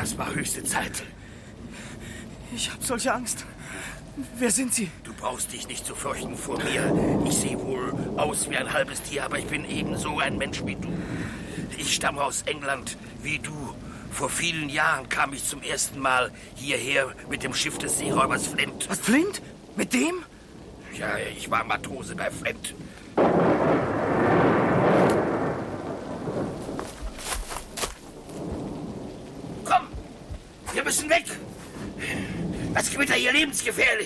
Es war höchste Zeit. Ich habe solche Angst. Wer sind Sie? Du brauchst dich nicht zu fürchten vor mir. Ich sehe wohl aus wie ein halbes Tier, aber ich bin ebenso ein Mensch wie du. Ich stamme aus England, wie du. Vor vielen Jahren kam ich zum ersten Mal hierher mit dem Schiff des Seeräubers Flint. Was, Flint? Mit dem? Ja, ich war Matrose bei Flint. Komm, wir müssen weg. Das Gewitter hier lebensgefährlich.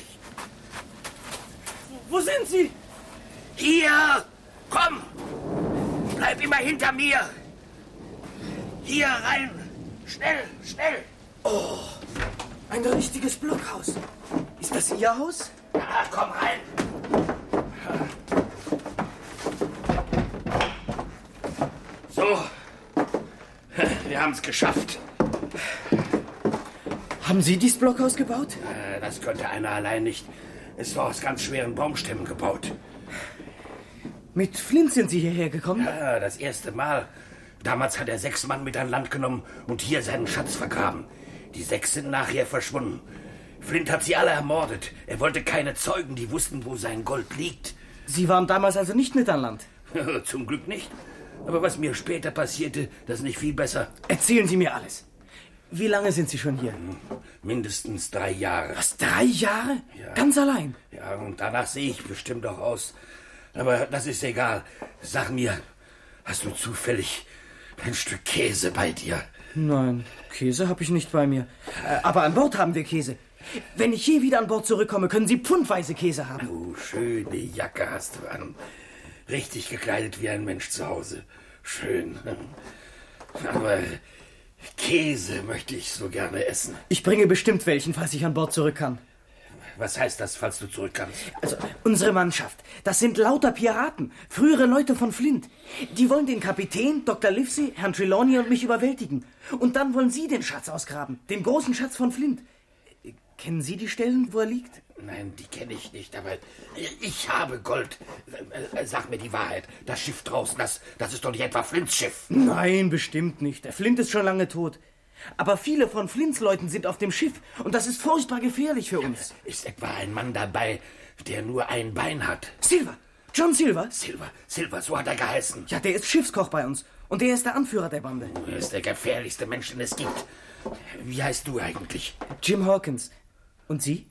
Wo sind Sie? Hier, komm. Bleib immer hinter mir. Hier rein. Schnell, schnell. Oh, ein richtiges Blockhaus. Ist das Ihr Haus? Ja, komm rein. So, wir haben es geschafft. Haben Sie dieses Blockhaus gebaut? Das könnte einer allein nicht. Es war aus ganz schweren Baumstämmen gebaut. Mit Flint sind Sie hierher gekommen? Ja, das erste Mal. Damals hat er 6 Mann mit an Land genommen und hier seinen Schatz vergraben. Die 6 sind nachher verschwunden. Flint hat sie alle ermordet. Er wollte keine Zeugen, die wussten, wo sein Gold liegt. Sie waren damals also nicht mit an Land? Zum Glück nicht. Aber was mir später passierte, das ist nicht viel besser. Erzählen Sie mir alles. Wie lange sind Sie schon hier? Mindestens 3 Jahre. Was, 3 Jahre? Ja. Ganz allein? Ja, und danach sehe ich bestimmt auch aus. Aber das ist egal. Sag mir, hast du zufällig ein Stück Käse bei dir? Nein, Käse habe ich nicht bei mir. Aber an Bord haben wir Käse. Wenn ich je wieder an Bord zurückkomme, können Sie pfundweise Käse haben. Oh, schöne Jacke hast du an. Richtig gekleidet wie ein Mensch zu Hause. Schön. Aber Käse möchte ich so gerne essen. Ich bringe bestimmt welchen, falls ich an Bord zurück kann. Was heißt das, falls du zurück kannst? Also, unsere Mannschaft, das sind lauter Piraten, frühere Leute von Flint. Die wollen den Kapitän, Dr. Livesey, Herrn Trelawney und mich überwältigen. Und dann wollen Sie den Schatz ausgraben, den großen Schatz von Flint. Kennen Sie die Stellen, wo er liegt? Nein, die kenne ich nicht, aber ich habe Gold. Sag mir die Wahrheit. Das Schiff draußen, das ist doch nicht etwa Flints Schiff. Nein, bestimmt nicht. Der Flint ist schon lange tot. Aber viele von Flints Leuten sind auf dem Schiff und das ist furchtbar gefährlich für uns. Ist etwa ein Mann dabei, der nur ein Bein hat? Silver! John Silver? Silver, so hat er geheißen. Ja, der ist Schiffskoch bei uns und der ist der Anführer der Bande. Er ist der gefährlichste Mensch, den es gibt. Wie heißt du eigentlich? Jim Hawkins. Und Sie?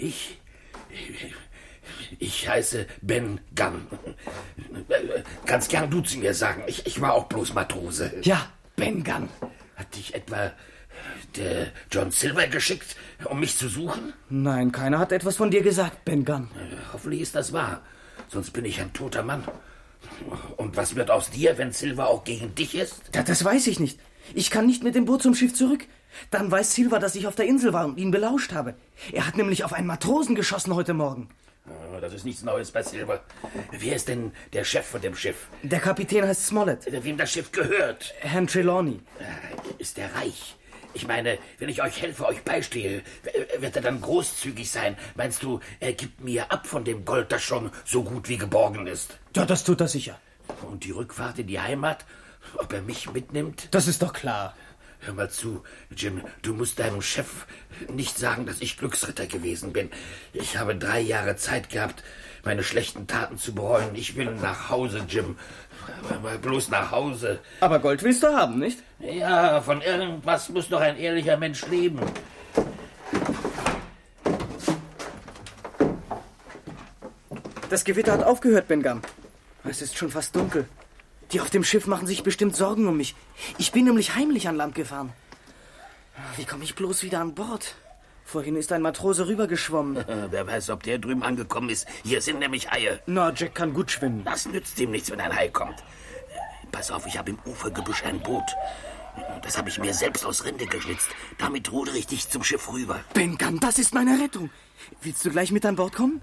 Ich heiße Ben Gunn. Kannst gern du zu mir sagen. Ich war auch bloß Matrose. Ja, Ben Gunn. Hat dich etwa der John Silver geschickt, um mich zu suchen? Nein, keiner hat etwas von dir gesagt, Ben Gunn. Hoffentlich ist das wahr. Sonst bin ich ein toter Mann. Und was wird aus dir, wenn Silver auch gegen dich ist? Das weiß ich nicht. Ich kann nicht mit dem Boot zum Schiff zurück. Dann weiß Silver, dass ich auf der Insel war und ihn belauscht habe. Er hat nämlich auf einen Matrosen geschossen heute Morgen. Das ist nichts Neues bei Silver. Wer ist denn der Chef von dem Schiff? Der Kapitän heißt Smollett. Wem das Schiff gehört? Herrn Trelawney. Ist er reich? Ich meine, wenn ich euch helfe, euch beistehe, wird er dann großzügig sein? Meinst du, er gibt mir ab von dem Gold, das schon so gut wie geborgen ist? Ja, das tut er sicher. Und die Rückfahrt in die Heimat? Ob er mich mitnimmt? Das ist doch klar. Hör mal zu, Jim, du musst deinem Chef nicht sagen, dass ich Glücksritter gewesen bin. Ich habe 3 Jahre Zeit gehabt, meine schlechten Taten zu bereuen. Ich will nach Hause, Jim. Bloß nach Hause. Aber Gold willst du haben, nicht? Ja, von irgendwas muss doch ein ehrlicher Mensch leben. Das Gewitter hat aufgehört, Ben Gunn. Es ist schon fast dunkel. Die auf dem Schiff machen sich bestimmt Sorgen um mich. Ich bin nämlich heimlich an Land gefahren. Wie komme ich bloß wieder an Bord? Vorhin ist ein Matrose rübergeschwommen. Wer weiß, ob der drüben angekommen ist. Hier sind nämlich Haie. Na, Jack kann gut schwimmen. Das nützt ihm nichts, wenn ein Hai kommt. Pass auf, ich habe im Ufergebüsch ein Boot. Das habe ich mir selbst aus Rinde geschnitzt. Damit rudere ich dich zum Schiff rüber. Ben Gunn, das ist meine Rettung. Willst du gleich mit an Bord kommen?